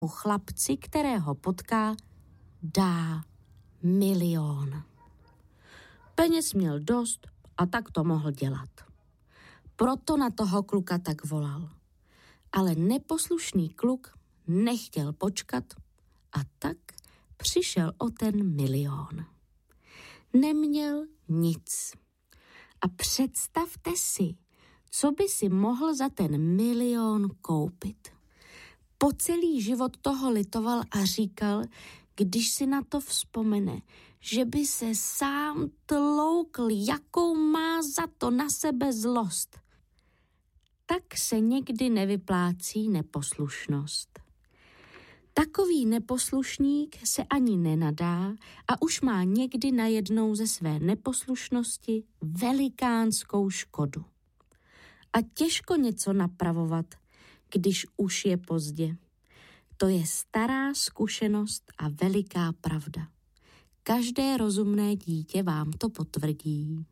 chlapci, kterého potká, dá 1 000 000. Peněz měl dost a tak to mohl dělat. Proto na toho kluka tak volal. Ale neposlušný kluk nechtěl počkat a tak přišel o ten 1 000 000. Neměl nic. A představte si, co by si mohl za ten 1 000 000 koupit. Po celý život toho litoval a říkal, když si na to vzpomene, že by se sám tloukl, jakou má za to na sebe zlost. Tak se někdy nevyplácí neposlušnost. Takový neposlušník se ani nenadá a už má někdy najednou ze své neposlušnosti velikánskou škodu. A těžko něco napravovat, když už je pozdě. To je stará zkušenost a veliká pravda. Každé rozumné dítě vám to potvrdí.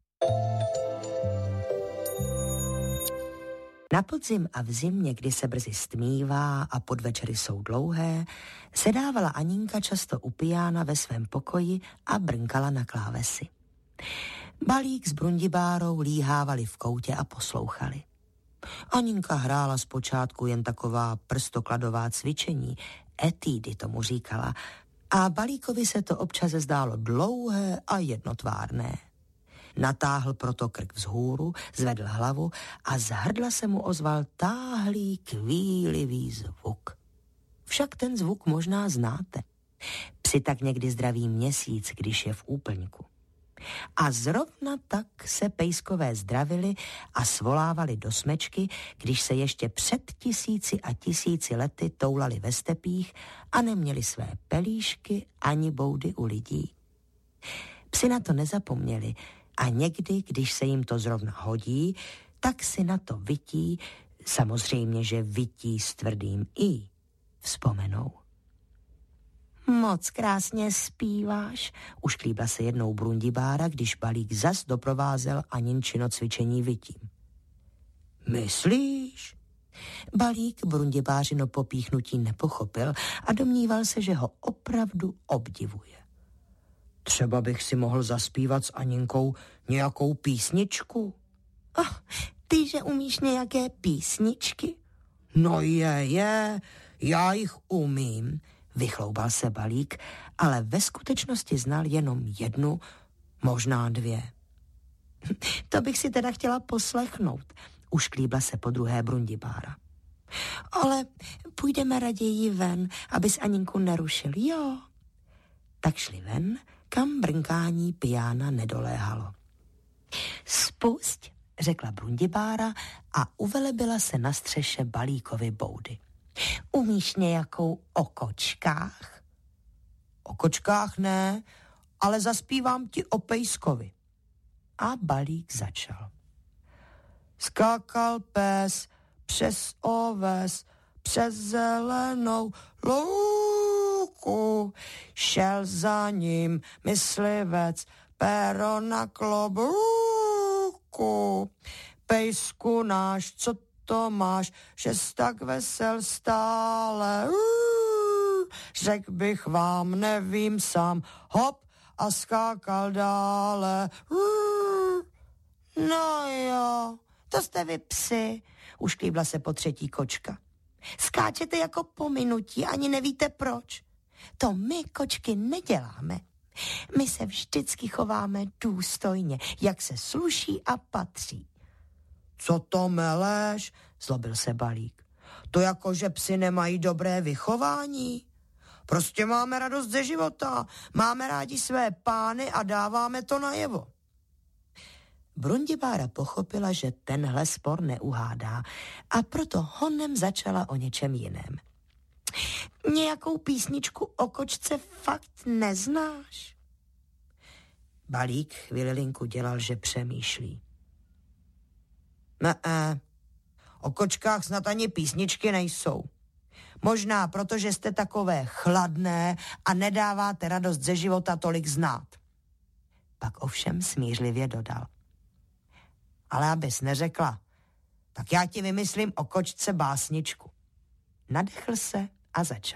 Na podzim a v zimě, kdy se brzy stmívá a podvečery jsou dlouhé, sedávala Aninka často u piána ve svém pokoji a brnkala na klávesi. Balík s Brundibárou líhávali v koutě a poslouchali. Aninka hrála zpočátku jen taková prstokladová cvičení, etídy tomu říkala, a Balíkovi se to občas zdálo dlouhé a jednotvárné. Natáhl proto krk vzhůru, zvedl hlavu a z hrdla se mu ozval táhlý, kvílivý zvuk. Však ten zvuk možná znáte. Psi tak někdy zdraví měsíc, když je v úplňku. A zrovna tak se pejskové zdravili a svolávali do smečky, když se ještě před 1000 a 1000 lety toulali ve stepích a neměli své pelíšky ani boudy u lidí. Psi na to nezapomněli a někdy, když se jim to zrovna hodí, tak si na to vytí, samozřejmě, že vytí s tvrdým i, vzpomenou. Moc krásně zpíváš, ušklíbla se jednou Brundibára, když Balík zas doprovázel Aninčino cvičení vytím. Myslíš? Balík Brundibářino popíchnutí nepochopil a domníval se, že ho opravdu obdivuje. Třeba bych si mohl zaspívat s Aninkou nějakou písničku. Ty, že umíš nějaké písničky? No já jich umím, vychloubal se Balík, ale ve skutečnosti znal jenom 1, možná 2. To bych si teda chtěla poslechnout, ušklíbla se podruhé Brundibára. Ale půjdeme raději ven, abys Aninku nerušil, jo? Tak šli ven, kam brnkání piána nedoléhalo. Spusť, řekla Brundibára a uvelebila se na střeše Balíkovy boudy. Umíš nějakou o kočkách? O kočkách ne, ale zaspívám ti o pejskovi. A Balík začal. Skákal pes přes oves, přes zelenou louku, šel za ním myslivec, péro na klobouku. Pejsku náš, co to máš, že jsi tak vesel stále? Řekl bych vám, nevím sám, hop a skákal dále. No jo, to jste vy psi, ušklíbla se po třetí kočka. Skáčete jako po minutí, ani nevíte proč. To my, kočky, neděláme. My se vždycky chováme důstojně, jak se sluší a patří. Co to meleš? Zlobil se Balík. To jako, že psi nemají dobré vychování. Prostě máme radost ze života, máme rádi své pány a dáváme to najevo. Brundibára pochopila, že tenhle spor neuhádá a proto honem začala o něčem jiném. Nějakou písničku o kočce fakt neznáš? Balík chvilinku dělal, že přemýšlí. O kočkách snad ani písničky nejsou. Možná protože jste takové chladné a nedáváte radost ze života tolik znát. Pak ovšem smířlivě dodal. Ale abys neřekla, tak já ti vymyslím o kočce básničku. Nadechl se a začal.